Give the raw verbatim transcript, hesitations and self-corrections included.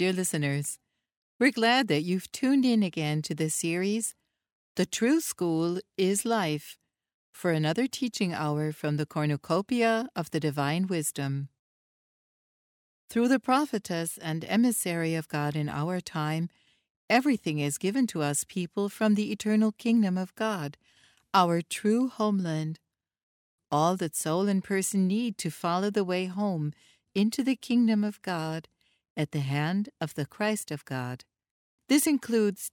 dear listeners. We're glad that you've tuned in again to this series, The True School is Life, for another teaching hour from the cornucopia of the divine wisdom. Through the prophetess and emissary of God in our time, everything is given to us people from the eternal kingdom of God, our true homeland. All that soul and person need to follow the way home into the kingdom of God at the hand of the Christ of God. This includes